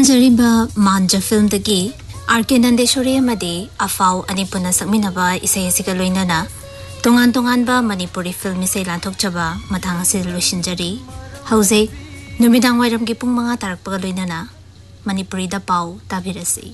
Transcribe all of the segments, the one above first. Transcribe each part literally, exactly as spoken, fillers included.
ꯇꯥꯖꯔꯤꯕ ꯃꯥꯟꯖ ꯐꯤꯜꯝꯗꯒꯤ R K ꯅꯟꯗꯦꯁꯣꯔꯤ ꯑꯃꯗꯤ ꯑꯐꯥꯎ ꯑꯅꯤ ꯄꯨꯟꯅ ꯁꯛꯃꯤꯟꯅꯕ ꯏꯁꯩ ꯑꯁꯤꯒ ꯂꯣꯏꯅꯅ ꯇꯣꯉꯥꯟ ꯇꯣꯉꯥꯟꯕ ꯃꯅꯤꯄꯨꯔꯤ ꯐꯤꯜꯝ ꯏꯁꯩ ꯂꯥꯟꯊꯣꯛꯆꯕ ꯃꯊꯪ ꯑꯁꯤꯗ ꯂꯣꯏꯁꯤꯟꯖꯔꯤ꯫ ꯍꯧꯖꯤꯛ ꯅꯨꯃꯤꯗꯥꯡ ꯋꯥꯏꯔꯝꯒꯤ ꯄꯨꯡ ꯃꯉꯥ ꯇꯥꯔꯛꯄꯒ ꯂꯣꯏꯅꯅ ꯃꯅꯤꯄꯨꯔꯤꯗ ꯄꯥꯎ ꯇꯥꯕꯤꯔꯁꯤ꯫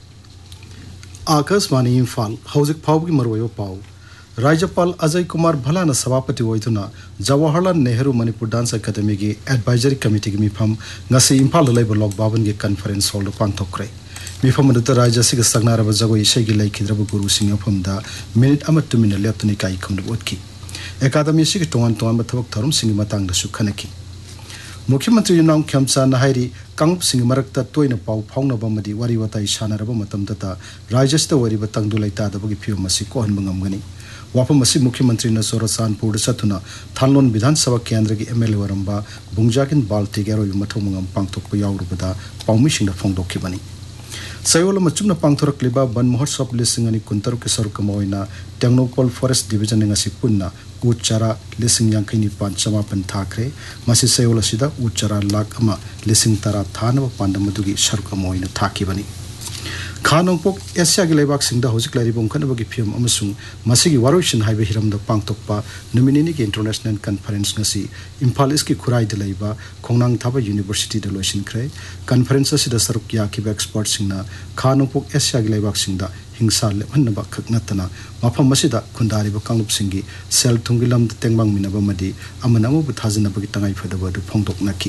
आकाशवाणी इम्फाल हौजिक फाउगी मरुओ पाउ राज्यपाल अजय कुमार भलाना सभापति ओइदुना जवाहरलाल नेहरू मणिपुर डांस अकादमी की एडवाइजरी कमिटी की मिफम ngasi इम्फाल लेब लोक बावन के कॉन्फ्रेंस हॉल पांथोक्रे मिफम अदुत राज्य सिग सगनारब जगोई इसेगी लैखिद्रब गुरु सिंह फमदा मिनिट अमा टू मिनिट लेप्तनि काई खमद ओतकी अकादमी सिग तोंगान तोंगान थबक थरुम सिंग मतंग दसु खनकी मुख्यमंत्री युनाम खेमचा नाहारी कांगप सिंग मरकता तोयना पाउ फाउनबा मदि वारी वताई सानरबा मतमदता राज्यस्थ वारी बतंगदु लैतादबगी फियम मसि कोहनबा ngamgani वाफम मसि मुख्यमंत्री न सोरसानपुर सथुना थानलोन विधानसभा केंद्र की एमएलए वरंबा बुंगजाकिन बालतेगेरो मथौ मंगम पांगथोकपा यावरुबदा पाउमिसिंग फोंदोखिबनी सयोल मचुमना पांगथोरक्लिबा वन महोत्सव लिसिंग अनि कुंतरु के सरकमोइना टेक्नोपोल फॉरेस्ट डिवीजन ngasi punna उच्चारा लिसिंग यांखैनि पान समापन थाखरे मसि सयोल सिदा उच्चारा लाख अमा लिसिंग तरा थानब पांडमदुगी सरकमोइना थाखिबनी खानोंपोक एशिया की लेबाक सिंगदा होजिक लारिबों खनबगी फिल्म अमसुंग मसिगी वारोइशन हाइवे हिरमदा पांगतोकपा नुमिनिनी की इंटरनेशनल कॉन्फ्रेंस ngasi इम्फाल इसकी खुराई दलैबा खोंगनांग थाबा यूनिवर्सिटी द लोइसिनख्रे कॉन्फ्रेंस असिदा सरुक याखिबा एक्सपर्ट सिंगना खानोंपोक एशिया की लेबाक सिंगदा हिंसा लेहनबा खकनतना मफम मसिदा खुंदारिबा कांगलुप सिंगी सेल थुंगी लमद तेंगबांग मिनबा मदि अमनामु बुथाजनबगी तंगाई फदबदु फोंदोकनाकी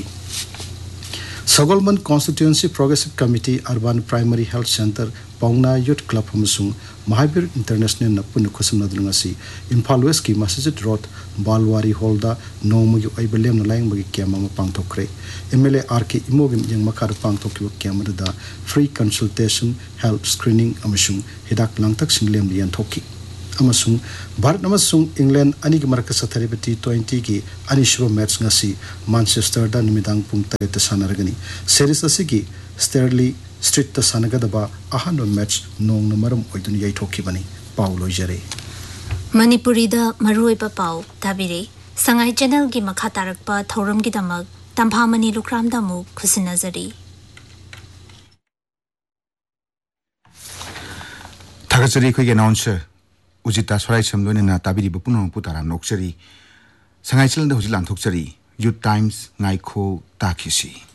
सगोलमन constituency progressive committee urban primary health centre पाउना youth club अमसुंग Mahavir international नपुन खुसमनदुंगसी Imphal waste की मस्जिद रोड बालवारी हॉलदा नोमुगी ओइबलेम लायंगबगी कैम अमा पांगथोक्रे एमएलए आर के इमोगिम young मखार पांगथोकिबा कैमदा free consultation health screening अमसुंग हिदाक लांगतक सिंगलेम लियनथोकी अमसुंग Bharat अमसुंग England अनिग मरक सथरिब T twenty की अनिशुब मैच ngasi मैनचेस्टर दा निमिदांग पुंग तरेत सानरगनी सीरीज असिगी स्टेरली स्ट्रीट ता सानगदबा अहानो मैच नोंग नमरम ओइदुन याइथोखिबनी पाउ लोइजरे मणिपुरी दा मरुइबा पाउ ताबिरे संगाई चैनल की मखा तारकपा थौरम की दमक तंभामनी लुक्राम दमु खुसिनजरी थागचरी खै announcer उजिता Sarai समलोना ताबिरी बपुनो पुतारा नोक्चरी Sangai channel the हुजि लांथोक्चरी youth times नाइखो ताखिसी।